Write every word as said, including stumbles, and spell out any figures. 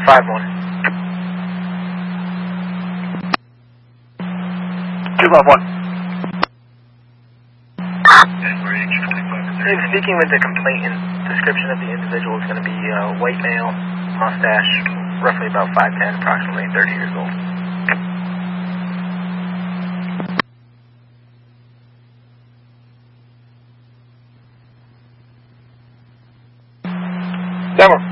five one. two five one. In speaking with the complainant, description of the individual is going to be uh, white male, mustache, roughly about five ten, approximately thirty years old. Denver.